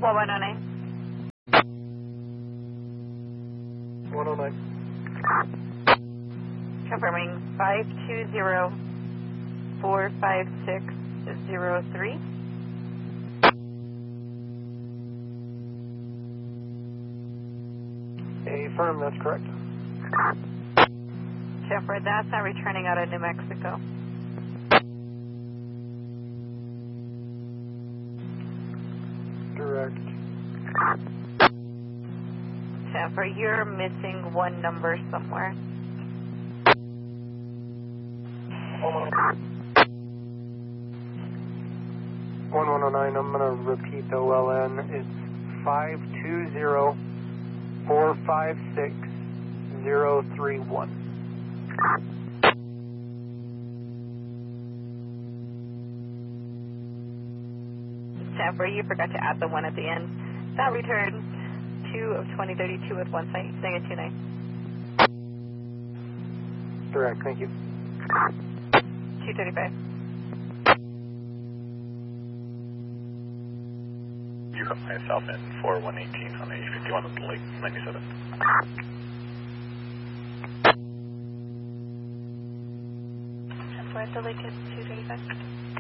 1109. 109. Confirming 520-45603. Affirm, that's correct. Jennifer, that's not returning out of New Mexico. Correct. Jennifer, you're missing one number somewhere. 1109, I'm going to repeat the OLN. It's 520-456-031. Jennifer, you forgot to add the one at the end. That returned 2 of 2032 with one site, saying at 29. Correct, thank you. 235. You have myself in 4118 on the 51 of the Lake 97. Jennifer, at the Lake is 235.